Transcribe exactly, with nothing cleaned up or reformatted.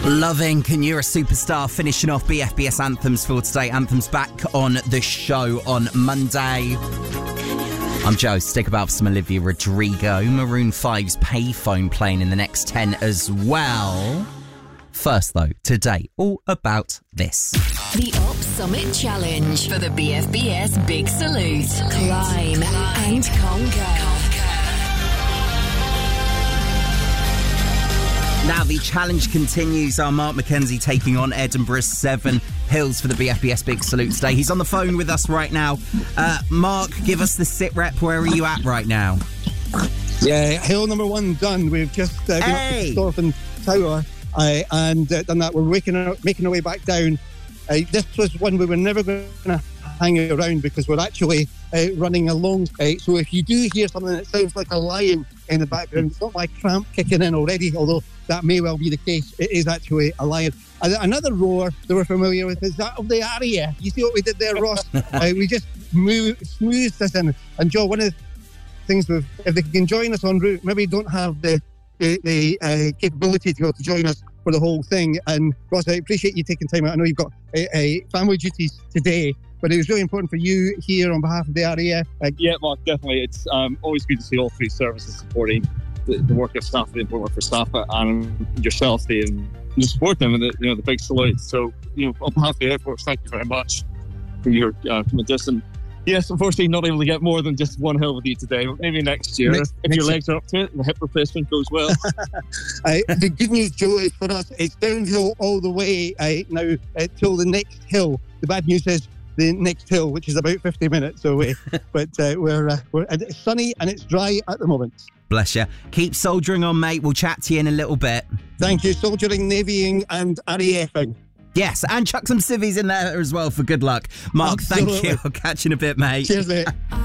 Loving Can You're a Superstar, finishing off B F B S Anthems for today. Anthems back on the show on Monday. I'm Joe. Stick about for some Olivia Rodrigo. Maroon five's Payphone playing in the next ten as well. First, though, today, all about this. The Op Summit Challenge for the B F B S Big Salute. Climb and conquer. Now, the challenge continues. Our Mark McKenzie taking on Edinburgh's Seven Hills for the B F B S Big Salute today. He's on the phone with us right now. Uh, Mark, give us the sit rep. Where are you at right now? Yeah, hill number one done. We've just uh, been hey. up to Storfen Tower uh, and uh, done that. We're making our, making our way back down. Uh, this was one we were never going to hang around because we're actually uh, running along. Uh, so if you do hear something that sounds like a lion in the background, it's not my cramp kicking in already, although that may well be the case. It is actually a lion. And another roar that we're familiar with is that of the Aria. You see what we did there, Ross? uh, we just moved, smoothed this in. And Joe, one of the things with, if they can join us en route, maybe don't have the the, the uh, capability to go to join us for the whole thing. And Ross, I appreciate you taking time out. I know you've got a, a family duties today, but it was really important for you here on behalf of the Aria. Uh, yeah, Mark, definitely. It's um, always good to see all three services supporting the, the work of staff, the important work for staff, and yourself, and you support them in the, you know, the big salute. So, you know, on behalf of the airports, thank you very much for your uh, commitment. And yes, unfortunately, not able to get more than just one hill with you today, but maybe next year, next, if next your year. legs are up to it and the hip replacement goes well. uh, the good news, Joe, is for us, it's downhill all the way uh, now uh, till the next hill. The bad news is the next hill, which is about fifty minutes away. but uh, we're, uh, we're and it's sunny and it's dry at the moment. Bless you. Keep soldiering on, mate. We'll chat to you in a little bit. Thank you. Soldiering, navying and RAFing. Yes, and chuck some civvies in there as well for good luck. Mark, Absolutely. Thank you. I'll catch you in a bit, mate. Cheers, mate.